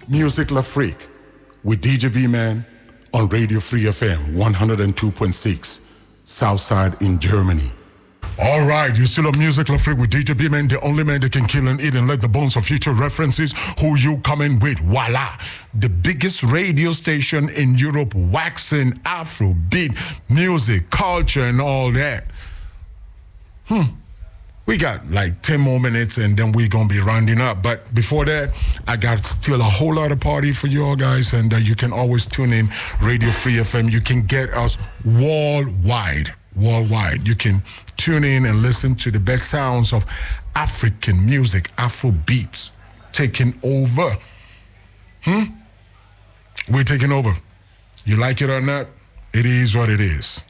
Music L'Afrique with DJ B-Man on Radio Free FM 102.6, Southside in Germany. All right, you still on Music L'Afrique with DJ B-Man, the only man that can kill and eat and let the bones of future references. Who you coming with? Voila! The biggest radio station in Europe, waxing Afrobeat music, culture, and all that. We got like 10 more minutes and then we're going to be rounding up. But before that, I got still a whole lot of party for you all guys. And you can always tune in Radio Free FM. You can get us worldwide. You can tune in and listen to the best sounds of African music, Afro beats, taking over. We're taking over. You like it or not, it is what it is.